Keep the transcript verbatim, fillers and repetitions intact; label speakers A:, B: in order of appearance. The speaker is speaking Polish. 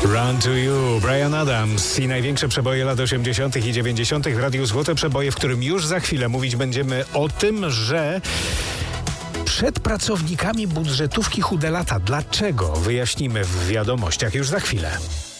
A: Run to You, Bryan Adams i największe przeboje lat osiemdziesiątych i dziewięćdziesiątych w Radiu Złote Przeboje, w którym już za chwilę mówić będziemy o tym, że przed pracownikami budżetówki chude lata. Dlaczego? Wyjaśnimy w wiadomościach już za chwilę.